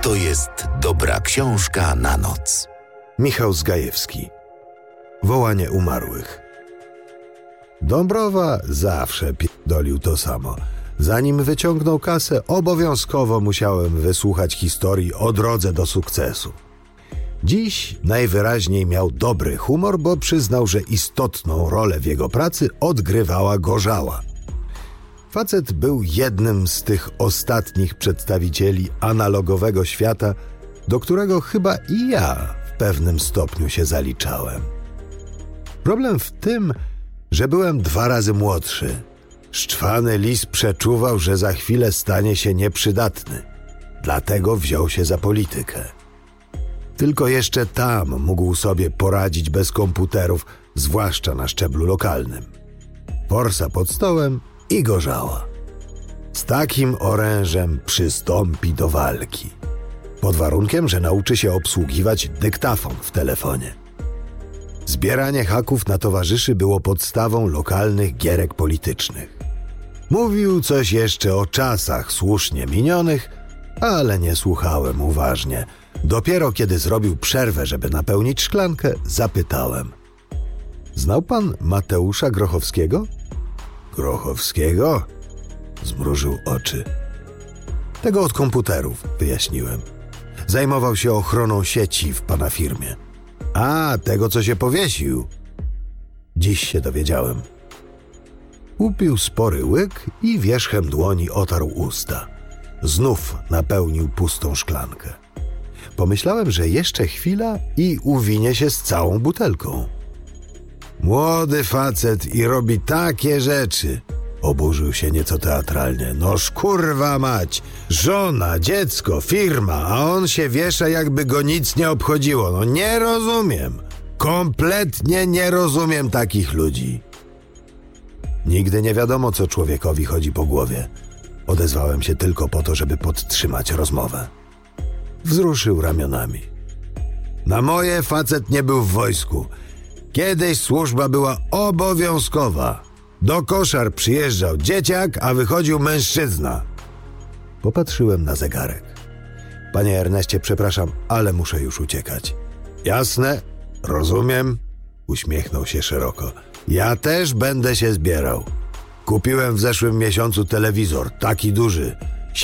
to jest dobra książka na noc. Michał Zgajewski. Wołanie umarłych. Dąbrowa zawsze pierdolił to samo. Zanim wyciągnął kasę, obowiązkowo musiałem wysłuchać historii o drodze do sukcesu. Dziś najwyraźniej miał dobry humor, bo przyznał, że istotną rolę w jego pracy odgrywała gorzała. Facet był jednym z tych ostatnich przedstawicieli analogowego świata, do którego chyba i ja w pewnym stopniu się zaliczałem. Problem w tym, że byłem 2 razy młodszy. Szczwany lis przeczuwał, że za chwilę stanie się nieprzydatny. Dlatego wziął się za politykę. Tylko jeszcze tam mógł sobie poradzić bez komputerów, zwłaszcza na szczeblu lokalnym. Forsa pod stołem i gorzała. Z takim orężem przystąpi do walki. Pod warunkiem, że nauczy się obsługiwać dyktafon w telefonie. Zbieranie haków na towarzyszy było podstawą lokalnych gierek politycznych. Mówił coś jeszcze o czasach słusznie minionych, ale nie słuchałem uważnie. Dopiero kiedy zrobił przerwę, żeby napełnić szklankę, zapytałem: znał pan Mateusza Grochowskiego? Grochowskiego? Zmrużył oczy. Tego od komputerów, wyjaśniłem. Zajmował się ochroną sieci w pana firmie. A, tego, co się powiesił. Dziś się dowiedziałem. Upił spory łyk i wierzchem dłoni otarł usta. Znów napełnił pustą szklankę. Pomyślałem, że jeszcze chwila i uwinie się z całą butelką. Młody facet i robi takie rzeczy. Oburzył się nieco teatralnie. Noż kurwa mać, żona, dziecko, firma, a on się wiesza, jakby go nic nie obchodziło. No nie rozumiem. Kompletnie nie rozumiem takich ludzi. Nigdy nie wiadomo, co człowiekowi chodzi po głowie. Odezwałem się tylko po to, żeby podtrzymać rozmowę. Wzruszył ramionami. Na moje facet nie był w wojsku. Kiedyś służba była obowiązkowa. Do koszar przyjeżdżał dzieciak, a wychodził mężczyzna. Popatrzyłem na zegarek. Panie Erneście, przepraszam, ale muszę już uciekać. Jasne, rozumiem. Uśmiechnął się szeroko. Ja też będę się zbierał. Kupiłem w zeszłym miesiącu telewizor, taki duży,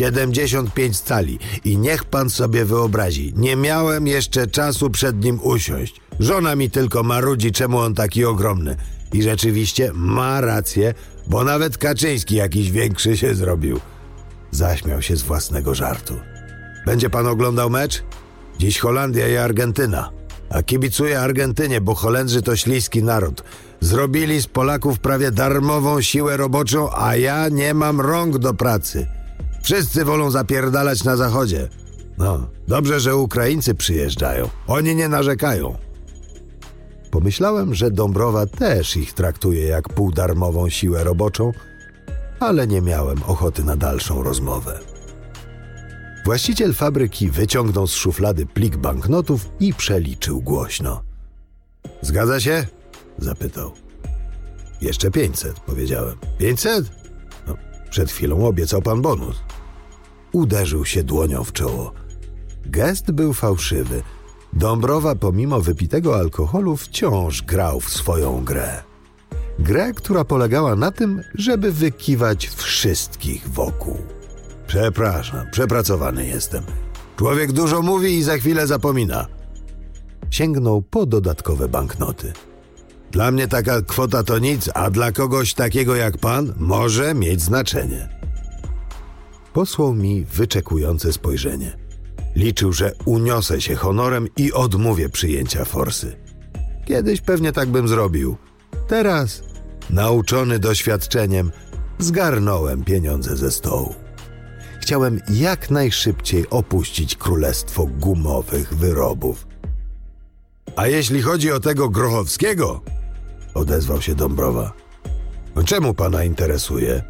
75 cali i niech pan sobie wyobrazi, nie miałem jeszcze czasu przed nim usiąść. Żona mi tylko marudzi, czemu on taki ogromny. I rzeczywiście ma rację, bo nawet Kaczyński jakiś większy się zrobił. Zaśmiał się z własnego żartu. Będzie pan oglądał mecz? Dziś Holandia i Argentyna. A kibicuję Argentynie, bo Holendrzy to śliski naród. Zrobili z Polaków prawie darmową siłę roboczą, a ja nie mam rąk do pracy. Wszyscy wolą zapierdalać na zachodzie. No, dobrze, że Ukraińcy przyjeżdżają. Oni nie narzekają. Pomyślałem, że Dąbrowa też ich traktuje jak półdarmową siłę roboczą, ale nie miałem ochoty na dalszą rozmowę. Właściciel fabryki wyciągnął z szuflady plik banknotów i przeliczył głośno. Zgadza się? Zapytał. Jeszcze 500, powiedziałem. 500? No, przed chwilą obiecał pan bonus. Uderzył się dłonią w czoło. Gest był fałszywy. Dąbrowa pomimo wypitego alkoholu wciąż grał w swoją grę. Grę, która polegała na tym, żeby wykiwać wszystkich wokół. Przepraszam, przepracowany jestem. Człowiek dużo mówi i za chwilę zapomina. Sięgnął po dodatkowe banknoty. Dla mnie taka kwota to nic, a dla kogoś takiego jak pan może mieć znaczenie. Posłał mi wyczekujące spojrzenie. Liczył, że uniosę się honorem i odmówię przyjęcia forsy. Kiedyś pewnie tak bym zrobił. Teraz, nauczony doświadczeniem, zgarnąłem pieniądze ze stołu. Chciałem jak najszybciej opuścić królestwo gumowych wyrobów. A jeśli chodzi o tego Grochowskiego, odezwał się Dąbrowa. Czemu pana interesuje?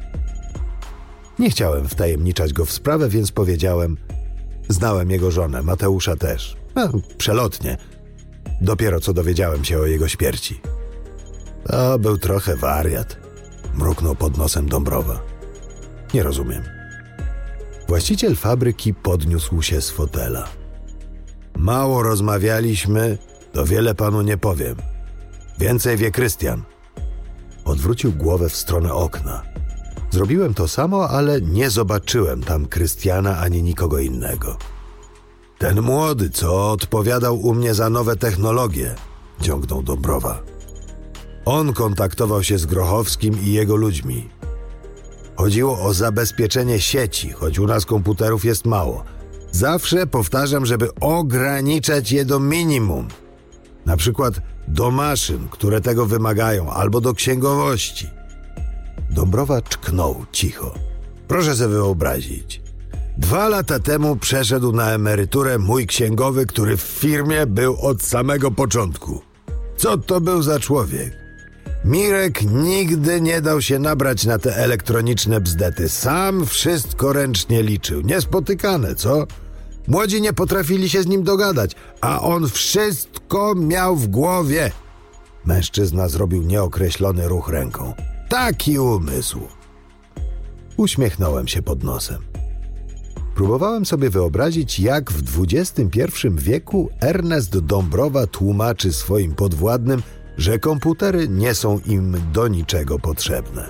Nie chciałem wtajemniczać go w sprawę, więc powiedziałem: znałem jego żonę, Mateusza też. Przelotnie. Dopiero co dowiedziałem się o jego śmierci. To był trochę wariat, mruknął pod nosem Dąbrowa. Nie rozumiem. Właściciel fabryki podniósł się z fotela. Mało rozmawialiśmy, to wiele panu nie powiem. Więcej wie Krystian. Odwrócił głowę w stronę okna. Zrobiłem to samo, ale nie zobaczyłem tam Krystiana ani nikogo innego. Ten młody, co odpowiadał u mnie za nowe technologie, ciągnął Dąbrowa. On kontaktował się z Grochowskim i jego ludźmi. Chodziło o zabezpieczenie sieci, choć u nas komputerów jest mało. Zawsze powtarzam, żeby ograniczać je do minimum. Na przykład do maszyn, które tego wymagają, albo do księgowości. Dąbrowa czknął cicho. Proszę sobie wyobrazić. 2 lata temu przeszedł na emeryturę mój księgowy, który w firmie był od samego początku. Co to był za człowiek? Mirek nigdy nie dał się nabrać na te elektroniczne bzdety. Sam wszystko ręcznie liczył. Niespotykane, co? Młodzi nie potrafili się z nim dogadać, a on wszystko miał w głowie. Mężczyzna zrobił nieokreślony ruch ręką. Taki umysł. Uśmiechnąłem się pod nosem. Próbowałem sobie wyobrazić, jak w XXI wieku Ernest Dąbrowa tłumaczy swoim podwładnym, że komputery nie są im do niczego potrzebne.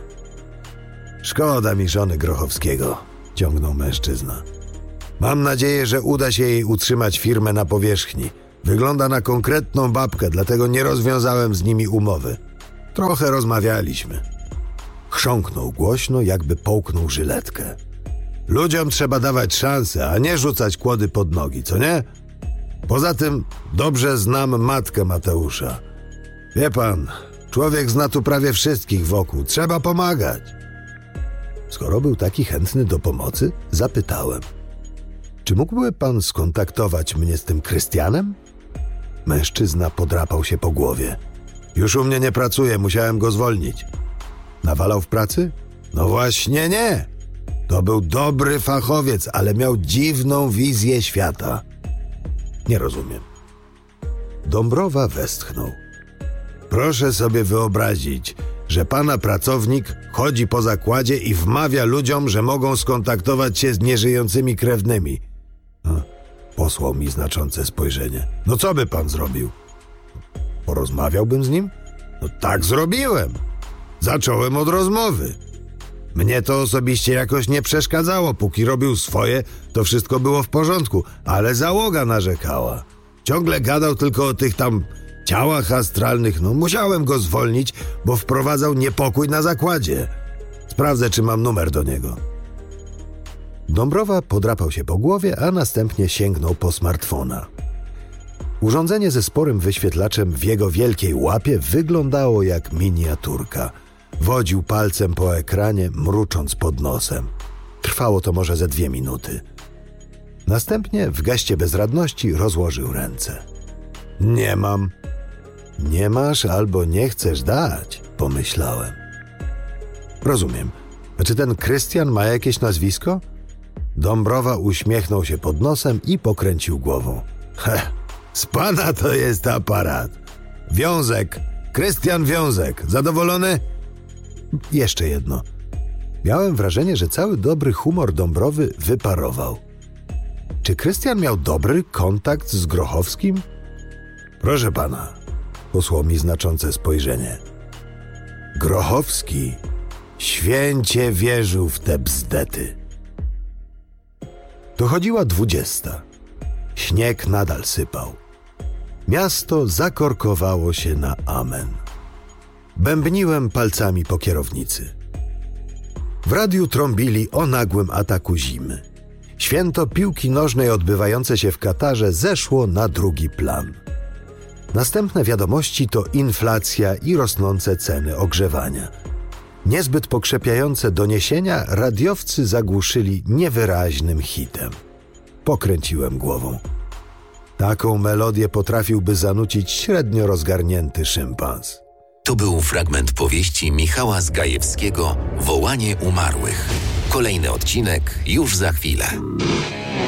Szkoda mi żony Grochowskiego, ciągnął mężczyzna. Mam nadzieję, że uda się jej utrzymać firmę na powierzchni. Wygląda na konkretną babkę, dlatego nie rozwiązałem z nimi umowy. Trochę rozmawialiśmy. Chrząknął głośno, jakby połknął żyletkę. Ludziom trzeba dawać szansę, a nie rzucać kłody pod nogi, co nie? Poza tym dobrze znam matkę Mateusza. Wie pan, człowiek zna tu prawie wszystkich wokół. Trzeba pomagać. Skoro był taki chętny do pomocy, zapytałem. Czy mógłby pan skontaktować mnie z tym Krystianem? Mężczyzna podrapał się po głowie. Już u mnie nie pracuje, musiałem go zwolnić. Nawalał w pracy? No właśnie nie. To był dobry fachowiec, ale miał dziwną wizję świata. Nie rozumiem. Dąbrowa westchnął. Proszę sobie wyobrazić, że pana pracownik chodzi po zakładzie i wmawia ludziom, że mogą skontaktować się z nieżyjącymi krewnymi. Posłał mi znaczące spojrzenie. No co by pan zrobił? Porozmawiałbym z nim? No tak zrobiłem. Zacząłem od rozmowy. Mnie to osobiście jakoś nie przeszkadzało. Póki robił swoje, to wszystko było w porządku, ale załoga narzekała. Ciągle gadał tylko o tych tam ciałach astralnych. No musiałem go zwolnić, bo wprowadzał niepokój na zakładzie. Sprawdzę, czy mam numer do niego. Dąbrowa podrapał się po głowie, a następnie sięgnął po smartfona. Urządzenie ze sporym wyświetlaczem w jego wielkiej łapie wyglądało jak miniaturka. Wodził palcem po ekranie, mrucząc pod nosem. Trwało to może ze 2 minuty. Następnie w geście bezradności rozłożył ręce. Nie mam. Nie masz albo nie chcesz dać, pomyślałem. Rozumiem. Czy ten Krystian ma jakieś nazwisko? Dąbrowa uśmiechnął się pod nosem i pokręcił głową. Z pana to jest aparat. Wiązek. Krystian Wiązek. Zadowolony? Jeszcze jedno. Miałem wrażenie, że cały dobry humor Dąbrowy wyparował. Czy Krystian miał dobry kontakt z Grochowskim? Proszę pana, posłał mi znaczące spojrzenie. Grochowski święcie wierzył w te bzdety. Dochodziła 20. Śnieg nadal sypał. Miasto zakorkowało się na amen. Bębniłem palcami po kierownicy. W radiu trąbili o nagłym ataku zimy. Święto piłki nożnej odbywające się w Katarze zeszło na drugi plan. Następne wiadomości to inflacja i rosnące ceny ogrzewania. Niezbyt pokrzepiające doniesienia radiowcy zagłuszyli niewyraźnym hitem. Pokręciłem głową. Taką melodię potrafiłby zanucić średnio rozgarnięty szympans. To był fragment powieści Michała Zgajewskiego „Wołanie umarłych”. Kolejny odcinek już za chwilę.